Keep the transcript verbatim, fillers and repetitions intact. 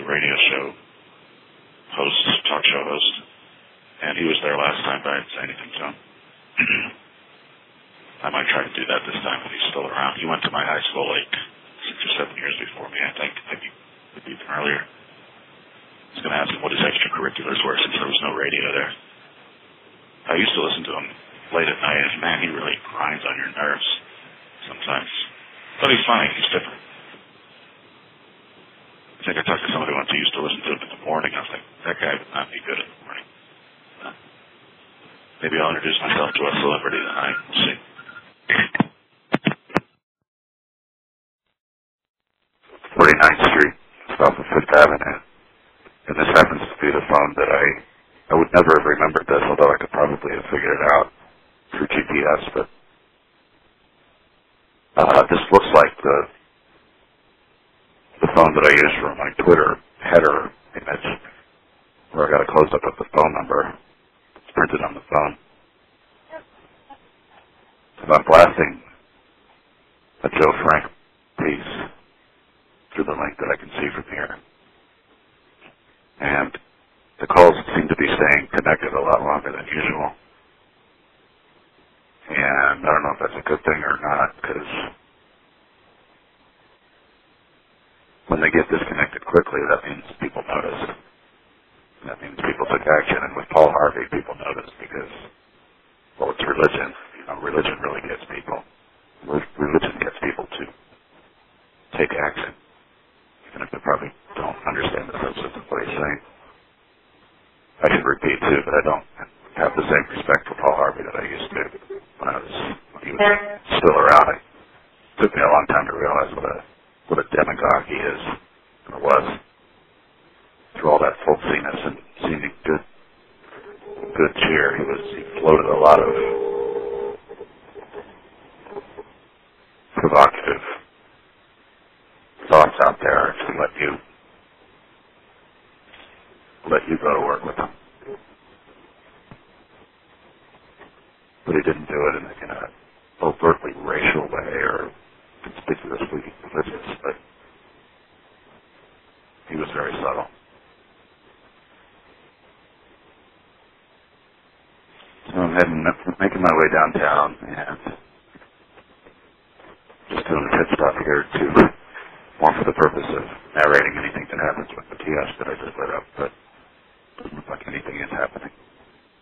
radio show host, talk show host, and he was there last time, but I didn't say anything to him. I might try to do that this time if he's still around. He went to my high school like six or seven years before me, I think, maybe, maybe even earlier. I was going to ask him what his extracurriculars were since there was no radio there. I used to listen to him late at night, and man, he really grinds on your nerves sometimes. But he's funny, he's different. I think I talked to somebody once who used to listen to him in the morning. I was like, that guy would not be good in the morning. Uh, maybe I'll introduce myself to a celebrity tonight. We'll see. forty-ninth Street, south of Fifth Avenue. And this happens to be the phone that I, I would never have remembered this, although I could probably have figured it out through G P S, but uh, this looks like the the phone that I use for my Twitter header image, where I got a close-up of the phone number. It's printed on the phone. So I'm blasting a Joe Frank piece through the link that I can see from here. And the calls seem to be staying connected a lot longer than usual. And I don't know if that's a good thing or not, because when they get disconnected quickly, that means people notice. That means people took action. And with Paul Harvey, people notice because, well, it's religion. You know, religion really gets people. Religion gets people to take action, even if they probably don't understand the substance of what he's saying. I should repeat, too, that I don't have the same respect for Paul Harvey that I used to when I was when he was still around. It took me a long time to realize what a what a demagogue he is, and it was. Through all that folksiness and seeming good good cheer, he was he floated a lot of provocative thoughts out there to let you let you go to work with him. But he didn't do it in a, in a overtly racial way or conspicuously religious, but he was very subtle. So I'm heading, making my way downtown and just doing a pit stop here to more for the purpose of narrating anything that happens with the kiosk that I just lit up, but it doesn't look like anything is happening.